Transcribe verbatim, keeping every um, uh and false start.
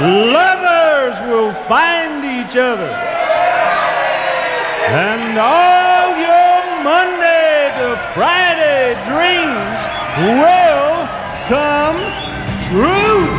lovers will find each other, and all your Monday to Friday dreams will come